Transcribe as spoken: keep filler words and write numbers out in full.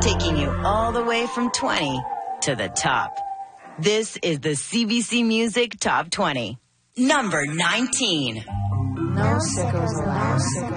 taking you all the way from twenty to the top. This is the C B C Music Top twenty. Number nineteen. No sickos allowed.